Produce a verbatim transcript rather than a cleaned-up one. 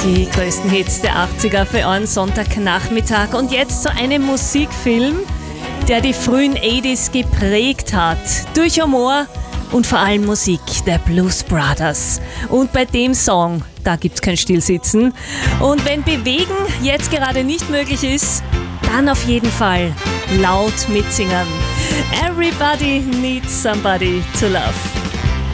Die größten Hits der achtziger für einen Sonntagnachmittag. Und jetzt zu einem Musikfilm, der die frühen achtziger geprägt hat. Durch Humor und vor allem Musik der Blues Brothers. Und bei dem Song, da gibt's kein Stillsitzen. Und wenn Bewegen jetzt gerade nicht möglich ist, dann auf jeden Fall laut mitsingen. Everybody needs somebody to love.